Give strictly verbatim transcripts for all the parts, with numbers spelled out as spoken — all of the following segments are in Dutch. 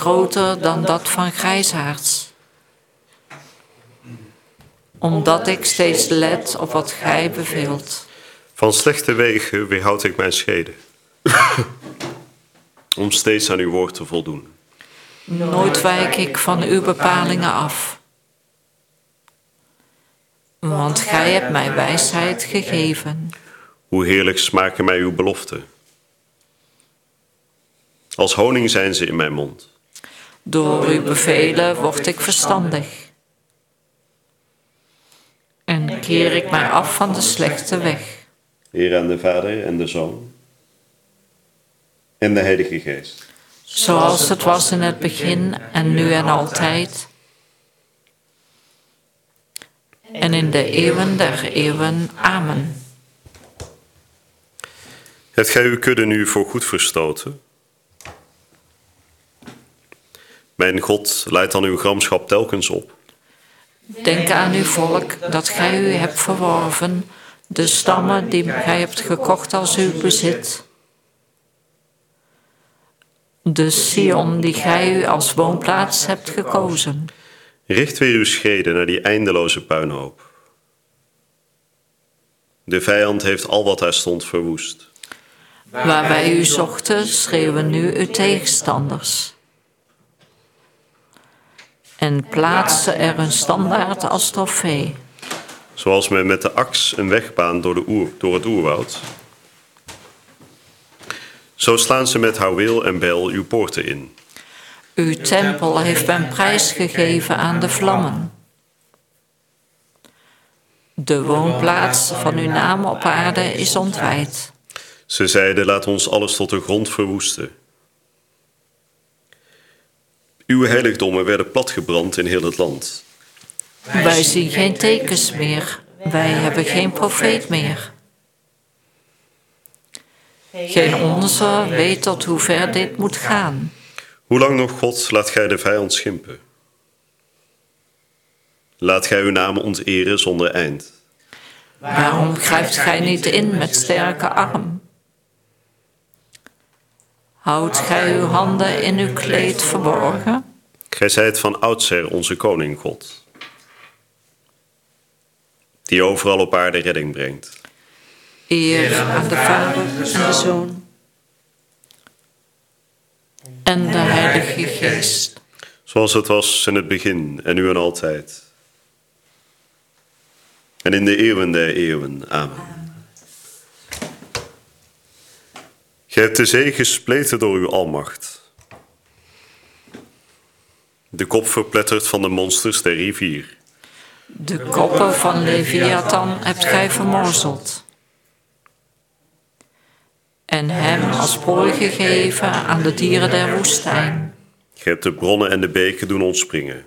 groter dan dat van grijsaards. Omdat ik steeds let op wat gij beveelt. Van slechte wegen weerhoud ik mijn schreden. Om steeds aan uw woord te voldoen. Nooit wijk ik van uw bepalingen af. Want gij hebt mij wijsheid gegeven. Hoe heerlijk smaken mij uw beloften. Als honing zijn ze in mijn mond. Door uw bevelen word ik verstandig. En keer ik mij af van de slechte weg. Eer aan de Vader en de Zoon en de Heilige Geest. Zoals het was in het begin en nu en altijd. En in de eeuwen der eeuwen. Amen. Hebt gij uw kudde nu voor goed verstoten? Mijn God, leidt dan uw gramschap telkens op. Denk aan uw volk dat gij u hebt verworven, de stammen die gij hebt gekocht als uw bezit. De Sion die gij u als woonplaats hebt gekozen. Richt weer uw schreden naar die eindeloze puinhoop. De vijand heeft al wat daar stond verwoest. Waar wij u zochten, schreeuwen nu uw tegenstanders. En plaatsen er een standaard als trofee. Zoals men met de aks een weg baant door, de oer, door het oerwoud. Zo slaan ze met houweel en bijl uw poorten in. Uw tempel heeft men prijsgegeven aan de vlammen. De woonplaats van uw naam op aarde is ontwijd. Ze zeiden, laat ons alles tot de grond verwoesten. Uw heiligdommen werden platgebrand in heel het land. Wij zien geen tekens meer. Wij hebben geen profeet meer. Geen onze weet tot hoe ver dit moet gaan. Hoe lang nog, God, laat gij de vijand schimpen? Laat gij uw naam onteren zonder eind. Waarom grijpt gij niet in met sterke arm? Houdt gij uw handen in uw kleed verborgen? Gij zijt van oudsher onze koning, God, die overal op aarde redding brengt. Eer aan de Vader en de Zoon en de Heilige Geest. Zoals het was in het begin en nu en altijd. En in de eeuwen der eeuwen. Amen. Gij hebt de zee gespleten door uw almacht. De kop verpletterd van de monsters der rivier. De koppen van Leviathan hebt gij vermorzeld. En hem als prooi gegeven aan de dieren der woestijn. Gij hebt de bronnen en de beken doen ontspringen.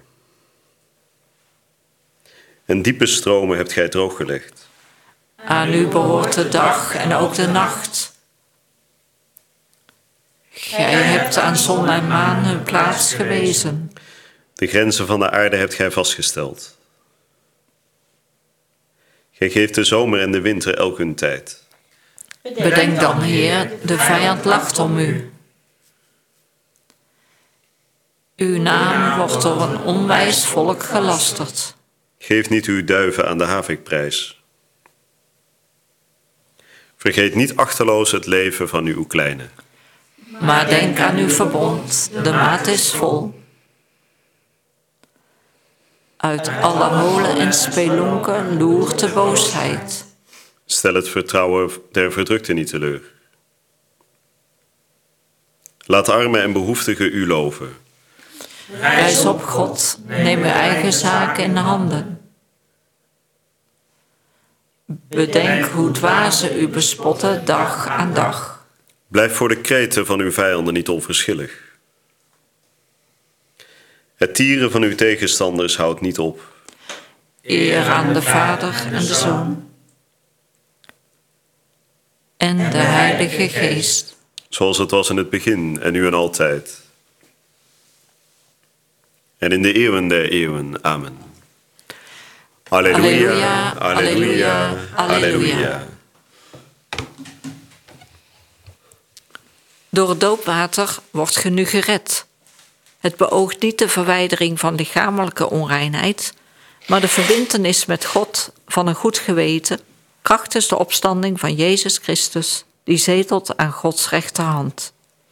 En diepe stromen hebt gij drooggelegd. Aan u behoort de dag en ook de nacht. Gij hebt aan zon en maan hun plaats gewezen. De grenzen van de aarde hebt gij vastgesteld. Gij geeft de zomer en de winter elk hun tijd. Bedenk dan, Heer, de vijand lacht om u. Uw naam wordt door een onwijs volk gelasterd. Geef niet uw duiven aan de havikprijs. Vergeet niet achterloos het leven van uw kleine. Maar denk aan uw verbond, de maat is vol. Uit alle holen en spelonken loert de boosheid. Stel het vertrouwen der verdrukten niet teleur. Laat armen en behoeftigen u loven. Wijs op God, neem uw eigen zaken in handen. Bedenk hoe dwazen u bespotten dag aan dag. Blijf voor de kreten van uw vijanden niet onverschillig. Het tieren van uw tegenstanders houdt niet op. Eer aan de Vader en de Zoon en de Heilige Geest. Zoals het was in het begin en nu en altijd. En in de eeuwen der eeuwen. Amen. Alleluia, alleluia, alleluia. Door het doopwater wordt ge nu gered. Het beoogt niet de verwijdering van lichamelijke onreinheid, maar de verbintenis met God van een goed geweten, krachtens de opstanding van Jezus Christus, die zetelt aan Gods rechterhand.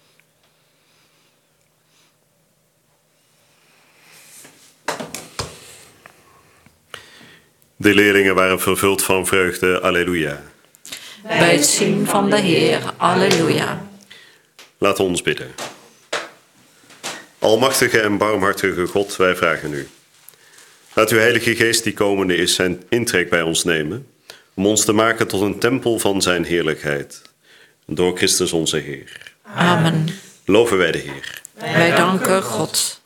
De leerlingen waren vervuld van vreugde, alleluia. Bij het zien van de Heer, alleluia. Laten we ons bidden. Almachtige en barmhartige God, wij vragen u. Laat uw Heilige Geest die komende is zijn intrek bij ons nemen, om ons te maken tot een tempel van zijn heerlijkheid. Door Christus onze Heer. Amen. Loven wij de Heer. Wij danken God.